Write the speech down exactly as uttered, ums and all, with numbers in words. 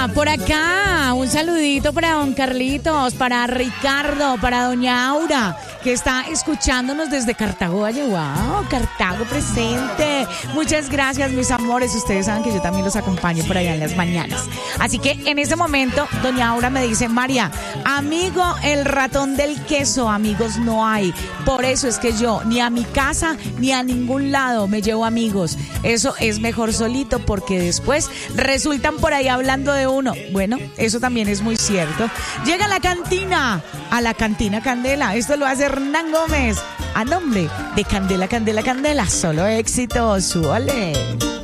por acá, un saludito para don Carlitos, para Ricardo, para doña Aura, que está escuchándonos desde Cartago Valle. Wow, Cartago presente. Muchas gracias, mis amores. Ustedes saben que yo también los acompaño por allá en las mañanas. Así que en ese momento, doña Aura me dice: María, amigo el ratón del queso, amigos no hay. Por eso es que yo ni a mi casa ni a ningún lado me llevo amigos. Eso es mejor solito, porque después resultan por ahí hablando de uno. Bueno, eso también es muy cierto. Llega a la cantina, a la cantina Candela. Esto lo hace Hernán Gómez a nombre de Candela, Candela, Candela. Solo éxitos, suele.